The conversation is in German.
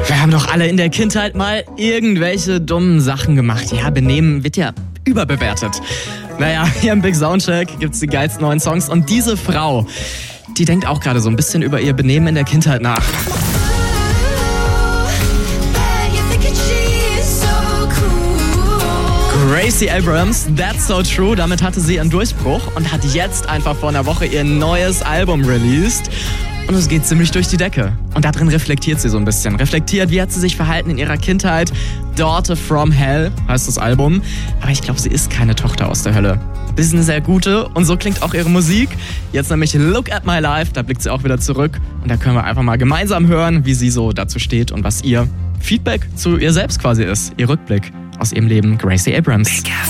Wir haben doch alle in der Kindheit mal irgendwelche dummen Sachen gemacht. Ja, Benehmen wird ja überbewertet. Naja, hier im Big Soundcheck gibt's die geilsten neuen Songs und diese Frau, die denkt auch gerade so ein bisschen über ihr Benehmen in der Kindheit nach. Gracie Abrams, That's So True, damit hatte sie einen Durchbruch und hat jetzt einfach vor einer Woche ihr neues Album released. Und es geht ziemlich durch die Decke. Und da drin reflektiert sie so ein bisschen. Reflektiert, wie hat sie sich verhalten in ihrer Kindheit. Daughter from Hell heißt das Album. Aber ich glaube, sie ist keine Tochter aus der Hölle. Das ist eine sehr gute und so klingt auch ihre Musik. Jetzt nämlich Look at My Life, da blickt sie auch wieder zurück. Und da können wir einfach mal gemeinsam hören, wie sie so dazu steht und was ihr Feedback zu ihr selbst quasi ist. Ihr Rückblick aus ihrem Leben, Gracie Abrams.